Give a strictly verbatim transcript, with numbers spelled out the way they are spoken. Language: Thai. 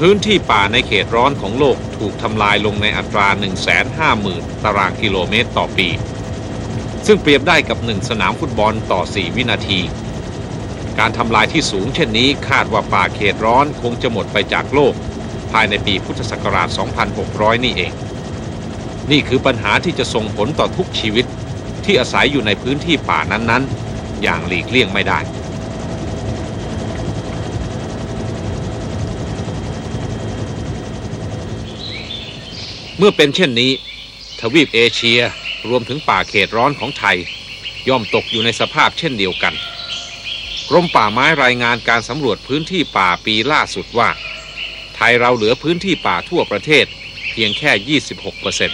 พื้นที่ป่าในเขตร้อนของโลกถูกทำลายลงในอัตรา หนึ่งแสนห้าหมื่น ตารางกิโลเมตรต่อปีซึ่งเปรียบได้กับหนึ่งสนามฟุตบอลต่อสี่วินาทีการทำลายที่สูงเช่นนี้คาดว่าป่าเขตร้อนคงจะหมดไปจากโลกภายในปีพุทธศักราช สองพันหกร้อย นี่เองนี่คือปัญหาที่จะส่งผลต่อทุกชีวิตที่อาศัยอยู่ในพื้นที่ป่านั้นๆอย่างหลีกเลี่ยงไม่ได้เมื่อเป็นเช่นนี้ทวีปเอเชียรวมถึงป่าเขตร้อนของไทยย่อมตกอยู่ในสภาพเช่นเดียวกันกรมป่าไม้รายงานการสำรวจพื้นที่ป่าปีล่าสุดว่าไทยเราเหลือพื้นที่ป่าทั่วประเทศเพียงแค่ ยี่สิบหกเปอร์เซ็นต์